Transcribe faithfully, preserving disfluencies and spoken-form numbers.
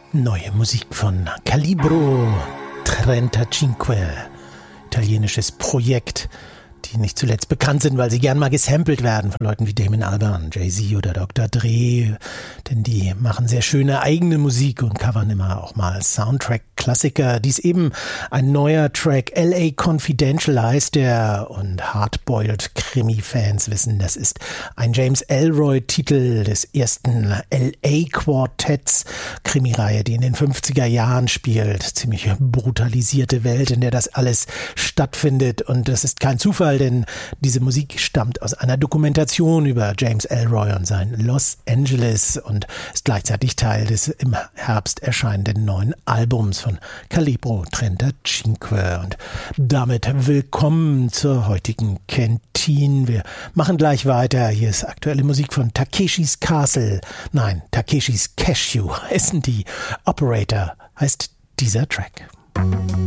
Neue Musik von Calibro trentacinque, italienisches Projekt, die nicht zuletzt bekannt sind, weil sie gern mal gesampelt werden von Leuten wie Damon Albarn, Jay-Z oder Doktor Dre, denn die machen sehr schöne eigene Musik und covern immer auch mal Soundtrack-Klassiker. Dies eben ein neuer Track, L A Confidential heißt der, und Hardboiled Krimi-Fans wissen, das ist ein James Ellroy-Titel des ersten L A-Quartetts, Krimireihe, die in den fünfziger Jahren spielt. Ziemlich brutalisierte Welt, in der das alles stattfindet, und das ist kein Zufall, denn diese Musik stammt aus einer Dokumentation über James Ellroy und sein Los Angeles und ist gleichzeitig Teil des im Herbst erscheinenden neuen Albums von Calibro trentacinque. Und damit willkommen zur heutigen Kantine. Wir machen gleich weiter. Hier ist aktuelle Musik von Takeshis Castle. Nein, Takeshis Cashew heißen die. Operator heißt dieser Track.